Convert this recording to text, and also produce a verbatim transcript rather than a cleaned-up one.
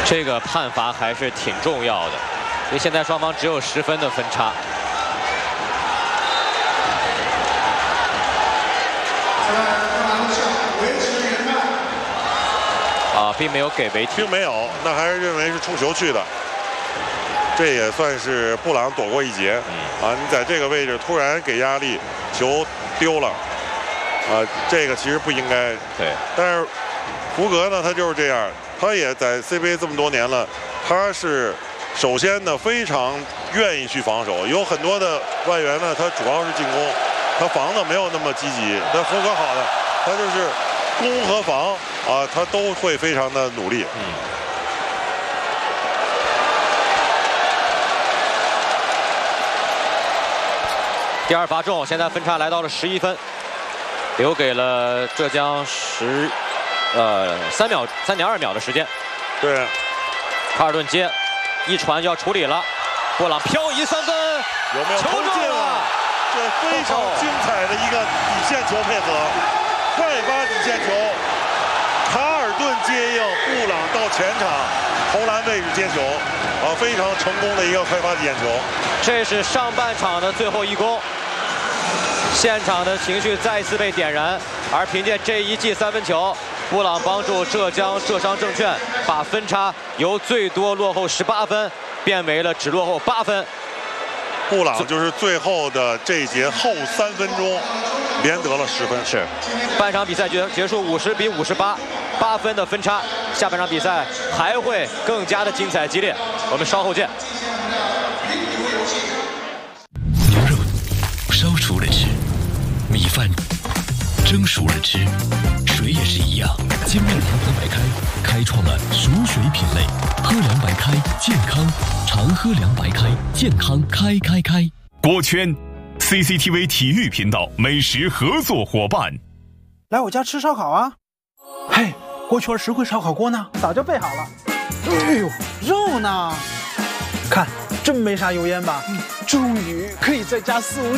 这个判罚还是挺重要的，因为现在双方只有十分的分差。啊，并没有给违停， 并没有，那还是认为是冲球去的。这也算是布朗躲过一劫。嗯、啊，你在这个位置突然给压力，球丢了，啊，这个其实不应该。 对， 但是福格呢，他就是这样。 他也在 C B A 这么多年了，他是首先呢非常愿意去防守，有很多的外援呢，他主要是进攻，他防的没有那么积极。但福格好的，他就是攻和防啊，他都会非常的努力。嗯。 第二罚中，现在分差来到了十一分，留给了浙江十。 呃，三秒三点二秒的时间， 对， 卡尔顿接，一传就要处理了，布朗漂移三分， 有没有投进了？这非常精彩的一个底线球配合，快发底线球，卡尔顿接应，布朗到前场投篮位置接球，啊，非常成功的一个快发底线球。 这是上半场的最后一攻，现场的情绪再次被点燃，而凭借这一记三分球。 布朗帮助浙江浙商证券把分差由最多落后十八分变为了只落后八分。 布朗就是最后的这一节后三分钟连得了十分。 是，半场比赛结结束五十比五十八，八分的分差。下半场比赛还会更加的精彩激烈，我们稍后见。 牛肉烧熟了吃，米饭蒸熟了吃。 水也是一样，精酿长河白开开创了熟水品类，喝凉白开健康，常喝凉白开健康开开开。 锅圈 ，C C T V 体育频道美食合作伙伴。 来我家吃烧烤啊！嘿，锅圈实惠烧烤锅呢？早就备好了。哎呦，肉呢？看，真没啥油烟吧？嗯，终于可以在家肆无